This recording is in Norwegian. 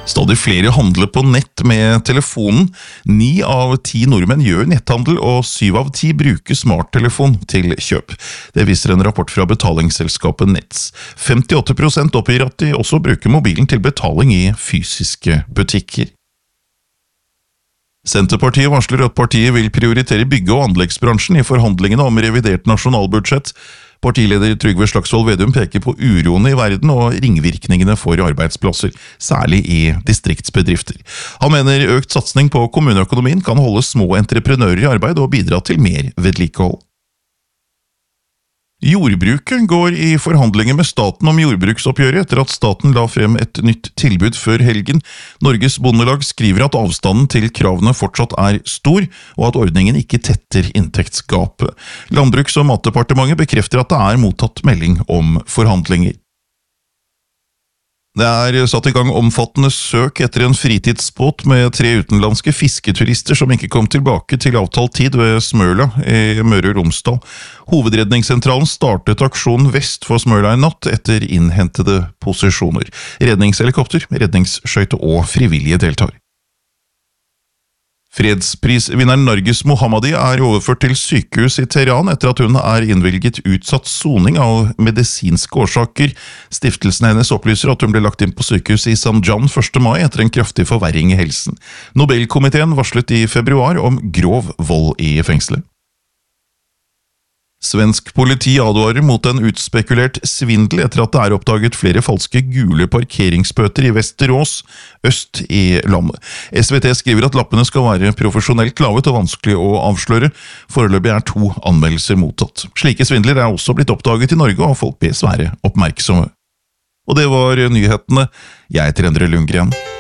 Stadig flere handler på nett med telefonen. 9 av 10 nordmenn gjør netthandel, og 7 av 10 bruker smarttelefon til kjøp. Det viser en rapport fra betalingsselskapet Nets. 58% oppgir at de også bruker mobilen til betaling i fysiske butikker. Senterpartiet varsler at partiet vil prioritere bygge- og anleggsbransjen i forhandlingene om revidert nasjonalbudsjett. Partileder Trygve Slagsvold Vedum peker på uroene i verden og ringvirkningene for arbeidsplasser, særlig i distriktsbedrifter. Han mener økt satsning på kommuneøkonomien kan holde små entreprenører i arbeid og bidra til mer vedlikehold. Jordbruket går i forhandlinger med staten om jordbruksoppgjøret etter at staten la frem et nytt tilbud før helgen. Norges Bondelag skriver at avstanden til kravene fortsatt er stor, og at ordningen ikke tetter inntektsgapet. Landbruks- og matdepartementet bekrefter at det er mottatt melding om forhandlinger. Det er satt i gang omfattende søk etter en fritidsbåt med 3 utenlandske fisketurister som ikke kom tilbake til avtalt tid ved Smøla i Møre og Romsdal. Hovedredningssentralen startet aksjonen vest for Smøla i natt etter innhentede posisjoner. Redningshelikopter, redningsskøyte og frivillige deltar. Fredsprisvinneren Narges Mohammadi er overført til sykehus i Teheran etter at hun er innvilget utsatt soning av medisinske årsaker. Stiftelsen hennes opplyser at hun ble lagt inn på sykehus i Zanjan 1. mai etter en kraftig forverring i helsen. Nobelkomiteen varslet i februar om grov vold i fengselet. Svensk politi advarer mot en utspekulert svindel etter at det er oppdaget flere falske gule parkeringsbøter i Västerås, øst i landet. SVT skriver at lappene skal være profesjonelt lavet og vanskelig å avsløre. Foreløpig er 2 anmeldelser mottatt. Slike svindler er også blitt oppdaget i Norge, og folk bes være oppmerksomme. Og det var nyhetene. Jeg heter Endre Lundgren.